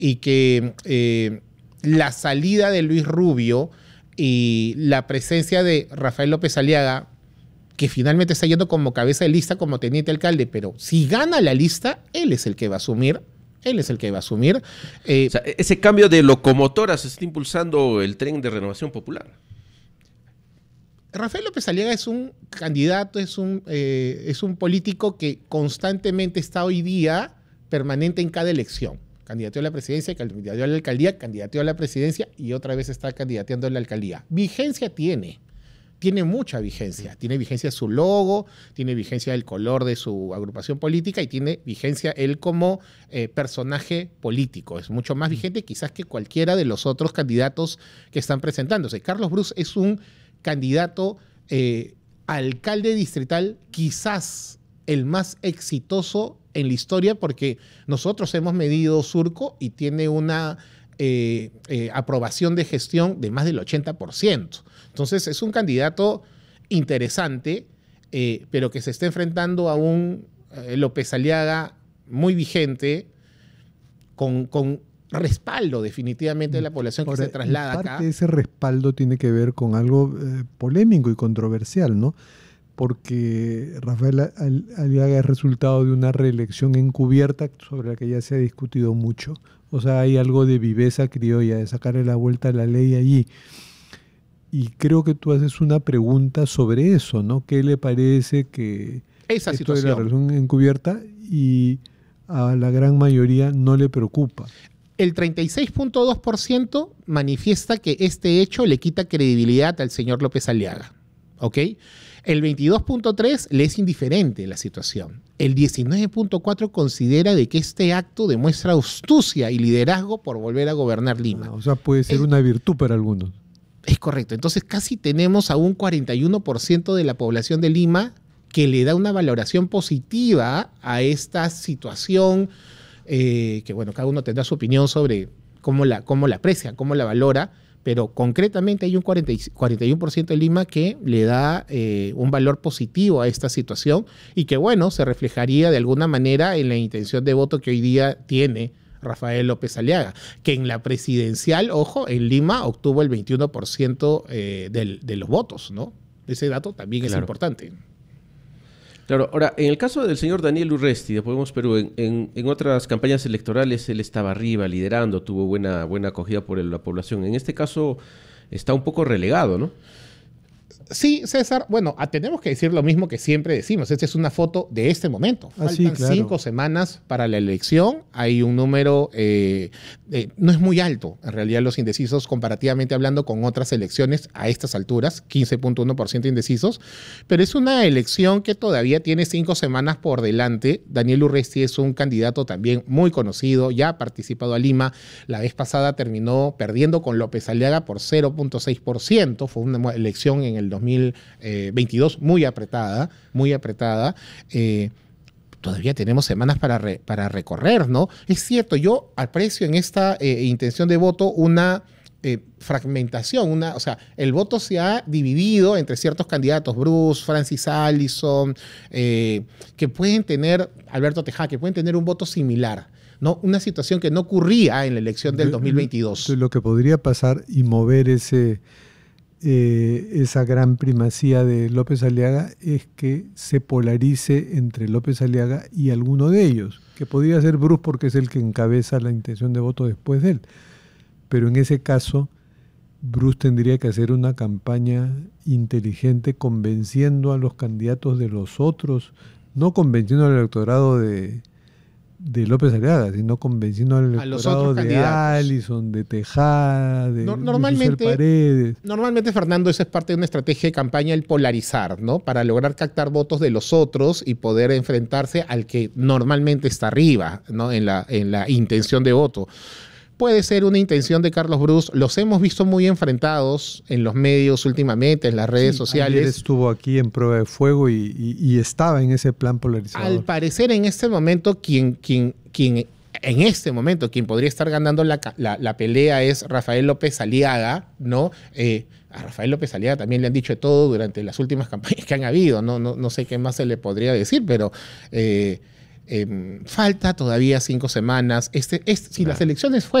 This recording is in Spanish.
y que la salida de Luis Rubio y la presencia de Rafael López Aliaga, que finalmente está yendo como cabeza de lista, como teniente alcalde, pero si gana la lista, él es el que va a asumir. Él es el que va a asumir. O sea, ese cambio de locomotora se está impulsando el tren de Renovación Popular. Rafael López Aliaga es un candidato, es un político que constantemente está hoy día permanente en cada elección. Candidateó a la presidencia, candidateó a la alcaldía, candidateó a la presidencia y otra vez está candidateando a la alcaldía. Vigencia tiene mucha vigencia. Tiene vigencia su logo, tiene vigencia el color de su agrupación política y tiene vigencia él como personaje político. Es mucho más vigente quizás que cualquiera de los otros candidatos que están presentándose. Carlos Bruce es un candidato alcalde distrital quizás el más exitoso en la historia porque nosotros hemos medido Surco y tiene una aprobación de gestión de más del 80%. Entonces es un candidato interesante, pero que se está enfrentando a un López Aliaga muy vigente, con respaldo definitivamente de la población que se traslada acá. Parte de ese respaldo tiene que ver con algo polémico y controversial, ¿no? Porque Rafael Aliaga es resultado de una reelección encubierta sobre la que ya se ha discutido mucho. O sea, hay algo de viveza criolla, de sacarle la vuelta a la ley allí. Y creo que tú haces una pregunta sobre eso, ¿no? ¿Qué le parece que esa esto situación de la reelección encubierta y a la gran mayoría no le preocupa? El 36.2% manifiesta que este hecho le quita credibilidad al señor López Aliaga, ¿ok? El 22.3% le es indiferente la situación. El 19.4% considera de que este acto demuestra astucia y liderazgo por volver a gobernar Lima. O sea, puede ser una virtud para algunos. Es correcto. Entonces casi tenemos a un 41% de la población de Lima que le da una valoración positiva a esta situación, que bueno, cada uno tendrá su opinión sobre cómo la aprecia, cómo la valora, pero concretamente hay un 41% de Lima que le da un valor positivo a esta situación y que bueno, se reflejaría de alguna manera en la intención de voto que hoy día tiene Rafael López Aliaga, que en la presidencial, ojo, en Lima obtuvo el 21% de los votos, ¿no? Ese dato también es importante. Claro, ahora, en el caso del señor Daniel Urresti, de Podemos Perú, en otras campañas electorales él estaba arriba, liderando, tuvo buena acogida por la población. En este caso está un poco relegado, ¿no? Sí, César, bueno, tenemos que decir lo mismo que siempre decimos. Esta es una foto de este momento. Faltan 5 semanas para la elección. Hay un número, no es muy alto, en realidad, los indecisos, comparativamente hablando con otras elecciones a estas alturas, 15.1% indecisos, pero es una elección que todavía tiene 5 semanas por delante. Daniel Urresti es un candidato también muy conocido, ya ha participado a Lima. La vez pasada terminó perdiendo con López Aliaga por 0.6%. Fue una elección en el 2022 muy apretada. Todavía tenemos semanas para recorrer, ¿no? Es cierto, yo aprecio en esta intención de voto una fragmentación, o sea, el voto se ha dividido entre ciertos candidatos, Bruce, Francis Allison, que pueden tener, Alberto Tejada, que pueden tener un voto similar, ¿no? Una situación que no ocurría en la elección del 2022. Lo que podría pasar y mover esa gran primacía de López Aliaga es que se polarice entre López Aliaga y alguno de ellos, que podría ser Bruce porque es el que encabeza la intención de voto después de él. Pero en ese caso, Bruce tendría que hacer una campaña inteligente convenciendo a los candidatos de los otros, no convenciendo al electorado de López Aliaga, sino convenciendo al electorado de Allison, de Tejada, de Paredes. Normalmente, Fernando, esa es parte de una estrategia de campaña, el polarizar, ¿no? Para lograr captar votos de los otros y poder enfrentarse al que normalmente está arriba, ¿no? En la intención de voto. Puede ser una intención de Carlos Bruce. Los hemos visto muy enfrentados en los medios últimamente, en las redes sociales. Ayer estuvo aquí en Prueba de Fuego y estaba en ese plan polarizado. Al parecer, en este momento, quien podría estar ganando la pelea es Rafael López Aliaga, ¿no? A Rafael López Aliaga también le han dicho de todo durante las últimas campañas que han habido. No sé qué más se le podría decir, pero Falta todavía 5 semanas. Si las elecciones